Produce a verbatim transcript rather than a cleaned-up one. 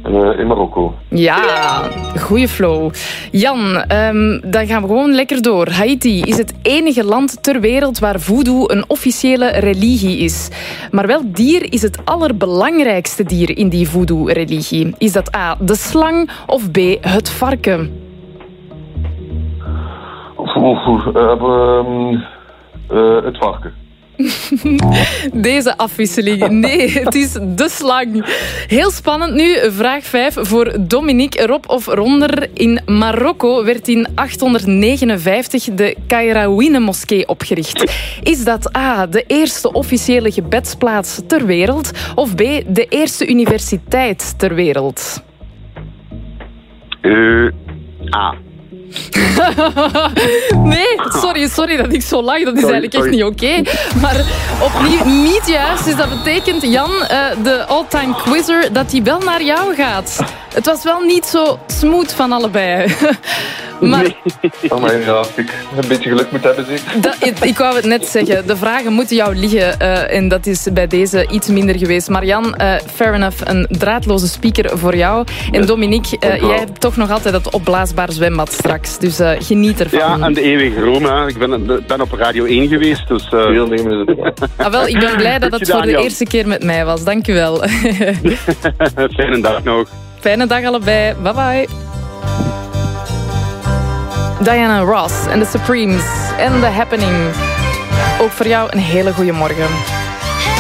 Uh, in Marokko. Ja, goeie flow. Jan, um, dan gaan we gewoon lekker door. Haiti is het enige land ter wereld waar voodoo een officiële religie is. Maar welk dier is het allerbelangrijkste dier in die voodoo-religie? Is dat A, de slang of B, het varken? Oeh, oeh, uh, um, uh, het varken. Deze afwisseling. Nee, het is de slang. Heel spannend nu. Vraag vijf voor Dominique. Rob of Ronder. In Marokko werd in achthonderdnegenenvijftig de Kairouine-moskee opgericht. Is dat A, de eerste officiële gebedsplaats ter wereld? Of B, de eerste universiteit ter wereld? Uh, A. Nee, sorry, sorry dat ik zo lach. Dat is sorry, eigenlijk sorry. echt niet oké. Okay. Maar opnieuw niet juist. Dus dat betekent, Jan, uh, de all-time quizzer, dat hij wel naar jou gaat. Het was wel niet zo smooth van allebei. Maar... Nee. Oh, maar ja, ik een beetje geluk moet hebben, zeker. Dat, ik, ik wou het net zeggen. De vragen moeten jou liggen. Uh, en dat is bij deze iets minder geweest. Maar Jan, uh, fair enough. Een draadloze speaker voor jou. En Dominique, uh, jij hebt toch nog altijd dat opblaasbaar zwembad straks. Dus uh, geniet ervan. Ja, en de eeuwige roem. Hè. Ik ben, ben op Radio één geweest. Dus, uh... Heel nemen is het. Ah, wel, ik ben blij dat het gedaan, voor de Jan. eerste keer met mij was. Dank u wel. Fijne dag nog. Fijne dag allebei. Bye bye. Diana Ross en The Supremes en The Happening. Ook voor jou een hele goede morgen.